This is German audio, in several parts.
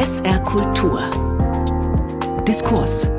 SR Kultur. Diskurs.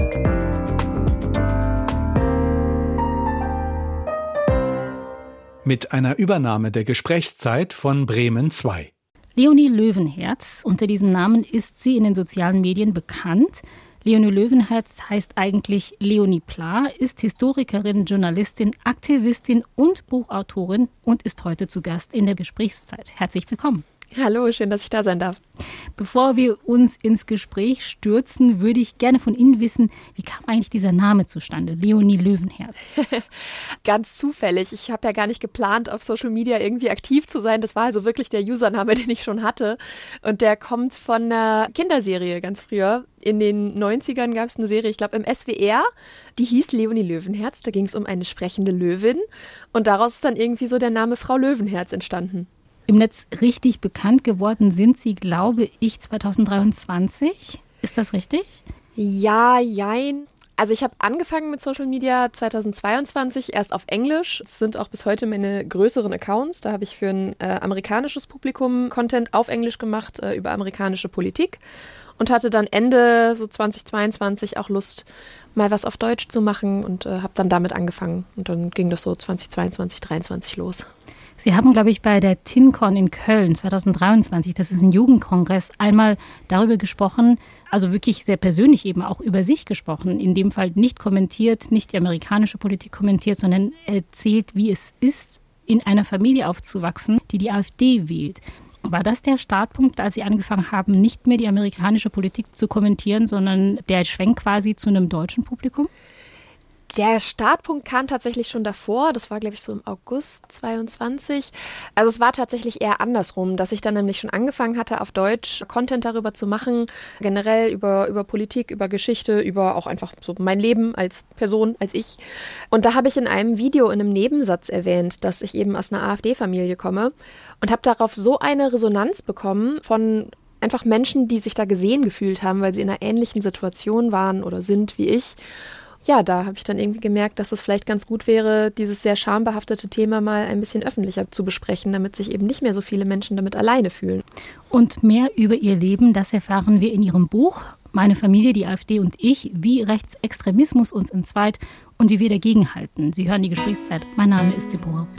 Mit einer Übernahme der Gesprächszeit von Bremen 2. Leonie Löwenherz, unter diesem Namen ist sie in den sozialen Medien bekannt. Leonie Löwenherz heißt eigentlich Leonie Pla, ist Historikerin, Journalistin, Aktivistin und Buchautorin und ist heute zu Gast in der Gesprächszeit. Herzlich willkommen. Hallo, schön, dass ich da sein darf. Bevor wir uns ins Gespräch stürzen, würde ich gerne von Ihnen wissen, wie kam eigentlich dieser Name zustande, Leonie Löwenherz? Ganz zufällig. Ich habe ja gar nicht geplant, auf Social Media irgendwie aktiv zu sein. Das war also wirklich der Username, den ich schon hatte. Und der kommt von einer Kinderserie ganz früher. In den 90ern gab es eine Serie, ich glaube im SWR, die hieß Leonie Löwenherz. Da ging es um eine sprechende Löwin. Und daraus ist dann irgendwie so der Name Frau Löwenherz entstanden. Im Netz richtig bekannt geworden sind Sie, glaube ich, 2023. Ist das richtig? Ja, jein. Also ich habe angefangen mit Social Media 2022, erst auf Englisch. Das sind auch bis heute meine größeren Accounts. Da habe ich für ein amerikanisches Publikum Content auf Englisch gemacht über amerikanische Politik und hatte dann Ende so 2022 auch Lust, mal was auf Deutsch zu machen und habe dann damit angefangen. Und dann ging das so 2022, 2023 los. Sie haben, glaube ich, bei der TinCon in Köln 2023, das ist ein Jugendkongress, einmal darüber gesprochen, also wirklich sehr persönlich eben auch über sich gesprochen. In dem Fall nicht kommentiert, nicht die amerikanische Politik kommentiert, sondern erzählt, wie es ist, in einer Familie aufzuwachsen, die die AfD wählt. War das der Startpunkt, als Sie angefangen haben, nicht mehr die amerikanische Politik zu kommentieren, sondern der Schwenk quasi zu einem deutschen Publikum? Der Startpunkt kam tatsächlich schon davor, das war, glaube ich, so im August 22. Also es war tatsächlich eher andersrum, dass ich dann nämlich schon angefangen hatte, auf Deutsch Content darüber zu machen, generell über Politik, über Geschichte, über auch einfach so mein Leben als Person, als ich. Und da habe ich in einem Video in einem Nebensatz erwähnt, dass ich eben aus einer AfD-Familie komme und habe darauf so eine Resonanz bekommen von einfach Menschen, die sich da gesehen gefühlt haben, weil sie in einer ähnlichen Situation waren oder sind wie ich. Ja, da habe ich dann irgendwie gemerkt, dass es vielleicht ganz gut wäre, dieses sehr schambehaftete Thema mal ein bisschen öffentlicher zu besprechen, damit sich eben nicht mehr so viele Menschen damit alleine fühlen. Und mehr über ihr Leben, das erfahren wir in ihrem Buch Meine Familie, die AfD und ich, wie Rechtsextremismus uns entzweit und wie wir dagegenhalten. Sie hören die Gesprächszeit. Mein Name ist Deborah.